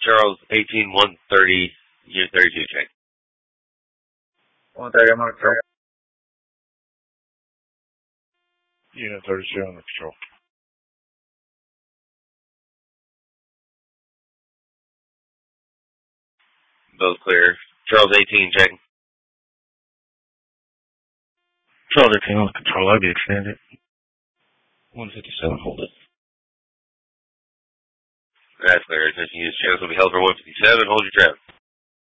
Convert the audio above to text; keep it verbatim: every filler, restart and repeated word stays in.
Charles eighteen one thirty, unit thirty-two, check. one thirty, I'm on patrol. Unit thirty-two on the patrol. Both clear. Charles eighteen, check. Charles eighteen on the control, I'll be extended. one fifty-seven, hold it. That's clear. Attention units, channels will be held for one fifty-seven. Hold your traffic.